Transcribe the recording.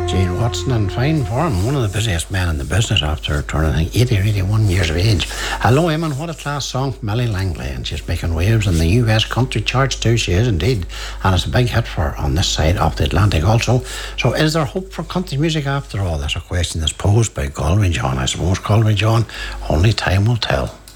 Gene Watson in fine form, one of the busiest men in the business after turning, I think, 80 or 81 years of age. Hello, Eamon, what a class song from Ellie Langley, and she's making waves in the US country charts too, she is indeed, and it's a big hit for her on this side of the Atlantic also. So is there hope for country music after all? That's a question that's posed by Galway John. I suppose, Galway John, only time will tell.